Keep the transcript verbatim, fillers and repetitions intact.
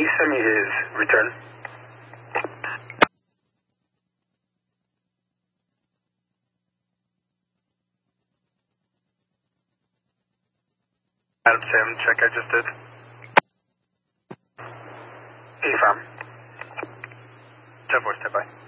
you send me his return? Adam Sam, check I just did. eighty-five. ten four, stand by.